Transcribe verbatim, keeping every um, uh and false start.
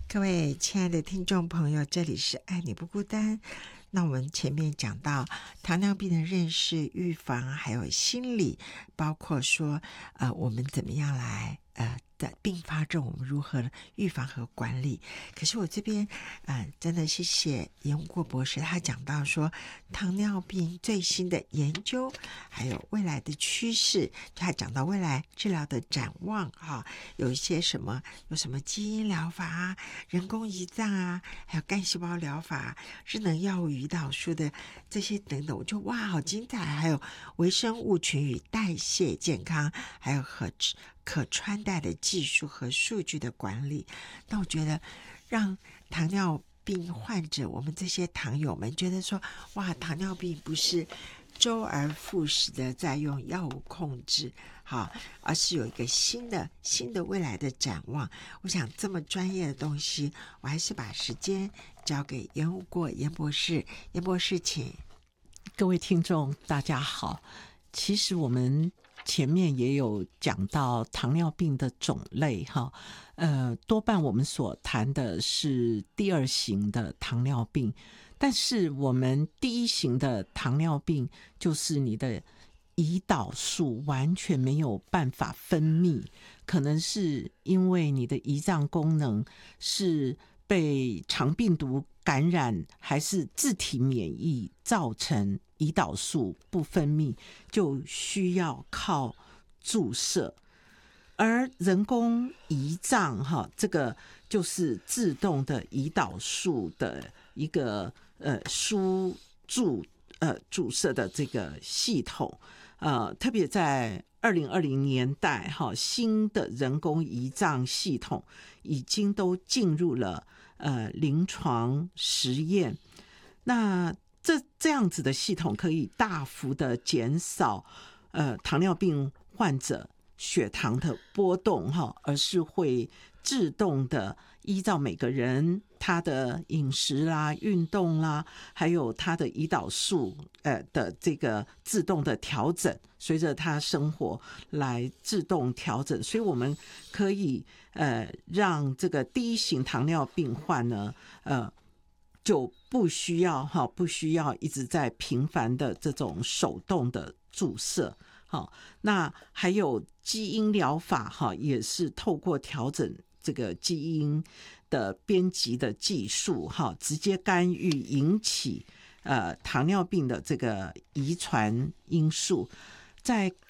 各位亲爱的听众朋友，这里是爱你不孤单。那我们前面讲到糖尿病的认识、预防还有心理，包括说呃我们怎么样来呃的并发症我们如何预防和管理。可是我这边呃真的谢谢严国博士，他讲到说糖尿病最新的研究还有未来的趋势，他讲到未来治疗的展望哈，有一些什么有什么基因疗法啊、人工胰脏啊，还有干细胞疗法、智能药物胰岛素的这些等等，我就哇好精彩。还有微生物群与代谢健康，还有可可穿戴的技术和数据的管理。那我觉得让糖尿病患者，我们这些糖友们觉得说，哇，糖尿病不是周而复始的在用药物控制，好，而是有一个新的新的未来的展望。我想这么专业的东西，我还是把时间交给严无过严博士。严博士请。 各位听众大家好，其实我们前面也有讲到糖尿病的种类哈，呃，多半我们所谈的是第二型的糖尿病，但是我们第一型的糖尿病就是你的胰岛素完全没有办法分泌，可能是因为你的胰脏功能是被肠病毒感染还是自体免疫造成胰岛素不分泌，就需要靠注射。而人工胰脏哈，这个就是自动的胰岛素的一个呃输注呃注射的这个系统，呃，特别在二零二零年代哈，新的人工胰脏系统已经都进入了呃临床实验。那这这样子的系统可以大幅的减少呃糖尿病患者血糖的波动哈，而是会自动的依照每个人他的饮食啦、运动啦，还有他的胰岛素呃的这个自动的调整，随着他生活来自动调整。所以我们可以呃让这个第一型糖尿病患呢呃就不需要哈，不需要一直在频繁的这种手动的注射。好，那还有基因疗法哈，也是透过调整这个基因的编辑的技术哈，直接干预引起呃糖尿病的这个遗传因素。在